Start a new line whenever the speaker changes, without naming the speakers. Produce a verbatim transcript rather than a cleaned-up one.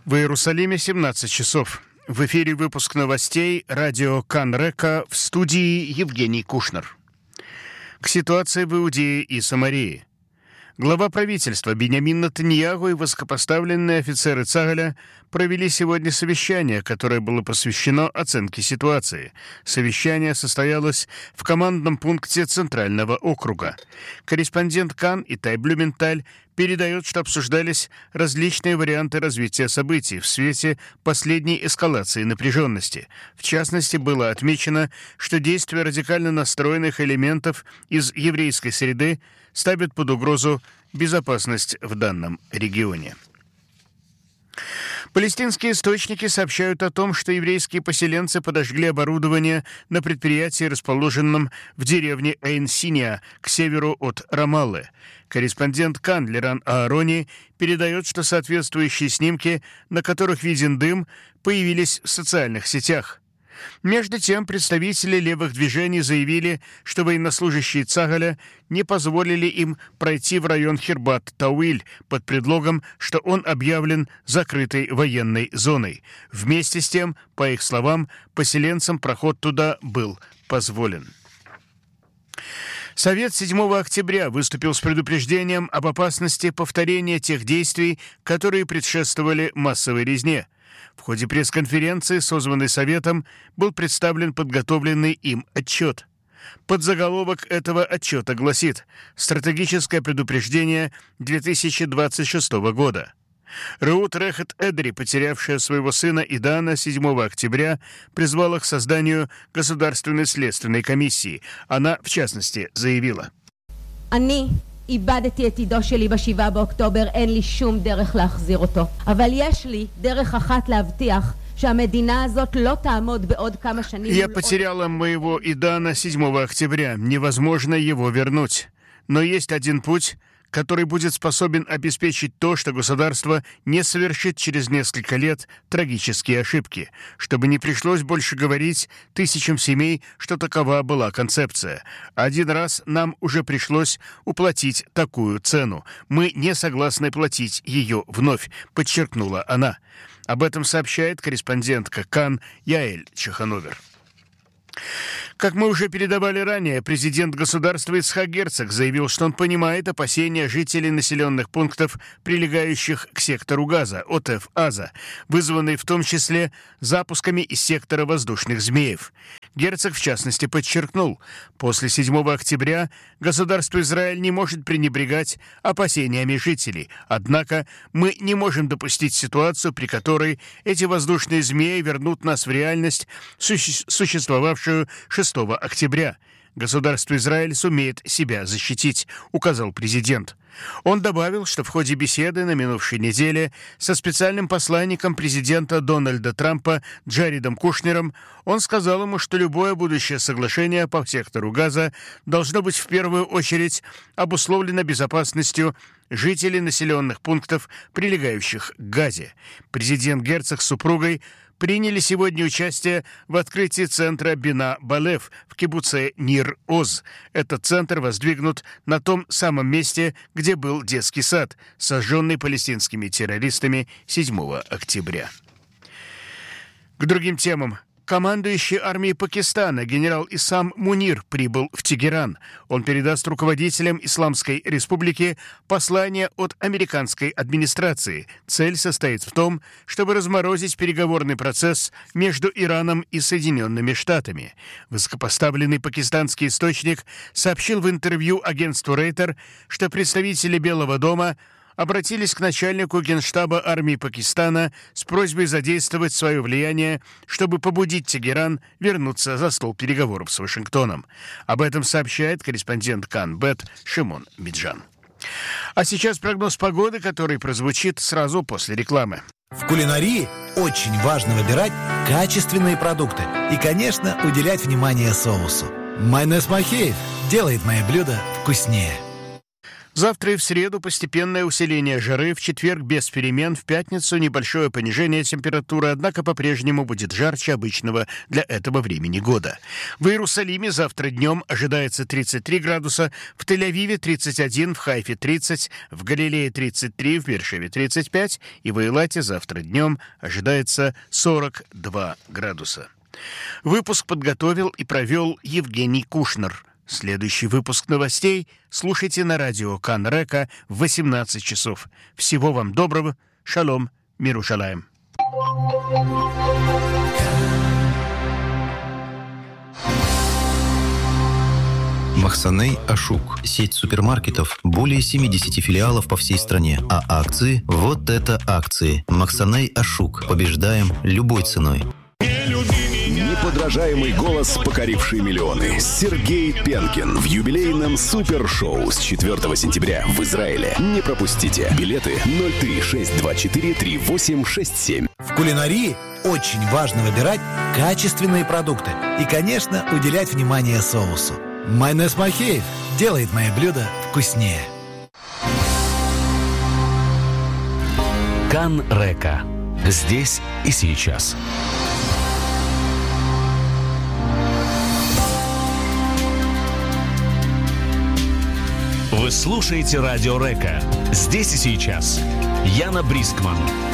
В Иерусалиме семнадцать часов. В эфире выпуск новостей радио Кан-Река, в студии Евгений Кушнер. К ситуации в Иудее и Самарии. Глава правительства Биньямин Нетаньяху и высокопоставленные офицеры Цахаля провели сегодня совещание, которое было посвящено оценке ситуации. Совещание состоялось в командном пункте Центрального округа. Корреспондент Кан Итай Блюменталь передает, что обсуждались различные варианты развития событий в свете последней эскалации напряженности. В частности, было отмечено, что действия радикально настроенных элементов из еврейской среды ставят под угрозу безопасность в данном регионе. Палестинские источники сообщают о том, что еврейские поселенцы подожгли оборудование на предприятии, расположенном в деревне Эйн-Синия, к северу от Рамаллы. Корреспондент Кан Леран Аарони передает, что соответствующие снимки, на которых виден дым, появились в социальных сетях. Между тем, представители левых движений заявили, что военнослужащие Цахаля не позволили им пройти в район Хирбат-Тауиль под предлогом, что он объявлен закрытой военной зоной. Вместе с тем, по их словам, поселенцам проход туда был позволен. Совет седьмого октября выступил с предупреждением об опасности повторения тех действий, которые предшествовали массовой резне. В ходе пресс-конференции, созванной Советом, был представлен подготовленный им отчет. Подзаголовок этого отчета гласит «Стратегическое предупреждение две тысячи двадцать шестого года». Реут Рехет Эдри, потерявшая своего сына Идана седьмого октября, призвала к созданию Государственной следственной комиссии. Она, в частности, заявила:
«Они איבדתי את עידו שלי בשבעה באוקטובר, אין לי שום דרך להחזיר אותו. אבל יש לי דרך אחת להבטיח שהמדינה הזאת לא תעמוד בעוד כמה שנים.
Я потеряла моего Идана седьмого октября. Невозможно его вернуть. Но есть один путь, который будет способен обеспечить то, что государство не совершит через несколько лет трагические ошибки, чтобы не пришлось больше говорить тысячам семей, что такова была концепция. Один раз нам уже пришлось уплатить такую цену. Мы не согласны платить ее вновь», — подчеркнула она. Об этом сообщает корреспондентка Кан Яэль Чахановер. Как мы уже передавали ранее, президент государства Ицхак Герцог заявил, что он понимает опасения жителей населенных пунктов, прилегающих к сектору Газа, Отеф-Аза, вызванные в том числе запусками из сектора воздушных змеев. Герцог, в частности, подчеркнул, после седьмого октября государство Израиль не может пренебрегать опасениями жителей. Однако мы не можем допустить ситуацию, при которой эти воздушные змеи вернут нас в реальность, суще- существовавшую шестого октября. Государство Израиль сумеет себя защитить, указал президент. Он добавил, что в ходе беседы на минувшей неделе со специальным посланником президента Дональда Трампа Джаредом Кушнером он сказал ему, что любое будущее соглашение по сектору Газа должно быть в первую очередь обусловлено безопасностью жителей населенных пунктов, прилегающих к Газе. Президент Герцог с супругой приняли сегодня участие в открытии центра Бина Балев в кибуце Нир-Оз. Этот центр воздвигнут на том самом месте, где был детский сад, сожженный палестинскими террористами седьмого октября. К другим темам. Командующий армией Пакистана генерал Исам Мунир прибыл в Тегеран. Он передаст руководителям Исламской Республики послание от американской администрации. Цель состоит в том, чтобы разморозить переговорный процесс между Ираном и Соединенными Штатами. Высокопоставленный пакистанский источник сообщил в интервью агентству Рейтер, что представители Белого дома обратились к начальнику Генштаба армии Пакистана с просьбой задействовать свое влияние, чтобы побудить Тегеран вернуться за стол переговоров с Вашингтоном. Об этом сообщает корреспондент Кан-Бет Шимон Миджан. А сейчас прогноз погоды, который прозвучит сразу после рекламы.
В кулинарии очень важно выбирать качественные продукты и, конечно, уделять внимание соусу. Майонез Махеев делает мои блюда вкуснее.
Завтра и в среду постепенное усиление жары, в четверг без перемен, в пятницу небольшое понижение температуры, однако по-прежнему будет жарче обычного для этого времени года. В Иерусалиме завтра днем ожидается тридцать три градуса, в Тель-Авиве тридцать один, в Хайфе тридцать, в Галилее тридцать три, в Бершеве тридцать пять и в Эйлате завтра днем ожидается сорок два градуса. Выпуск подготовил и провел Евгений Кушнер. Следующий выпуск новостей слушайте на радио Кан Река в восемнадцать часов. Всего вам доброго. Шалом. Мирушалаем.
Махсаней Ашук. Сеть супермаркетов. Более семидесяти филиалов по всей стране. А акции? Вот это акции. Махсаней Ашук. Побеждаем любой ценой.
Неподражаемый голос, покоривший миллионы. Сергей Пенкин в юбилейном супершоу с четвёртого сентября в Израиле. Не пропустите. Билеты ноль три шесть два четыре три восемь шесть семь.
В кулинарии очень важно выбирать качественные продукты и, конечно, уделять внимание соусу. Майонез Махеев делает мои блюда вкуснее.
Кан Река. Здесь и сейчас. Вы слушаете Радио Река. Здесь и сейчас. Яна Брискман.